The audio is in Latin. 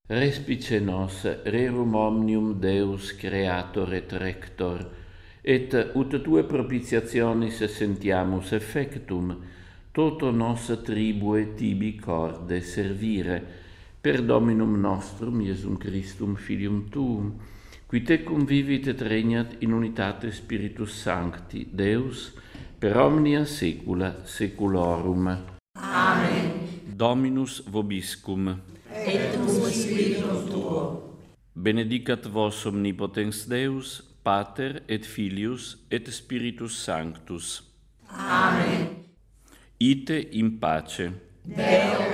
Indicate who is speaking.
Speaker 1: Respice nos, rerum omnium Deus creator et rector, et ut tue propitiationis sentiamus effectum, toto nos tribue tibi corde servire, per Dominum nostrum, Iesum Christum, Filium Tuum, qui tecum vivit et regnat in unitate Spiritus Sancti, Deus, per omnia saecula saeculorum.
Speaker 2: Amen.
Speaker 1: Dominus vobiscum.
Speaker 2: Et cum spiritum tuo.
Speaker 1: Benedicat vos omnipotens Deus, Pater et Filius et Spiritus Sanctus.
Speaker 2: Amen.
Speaker 1: Ite in pace.
Speaker 2: Deo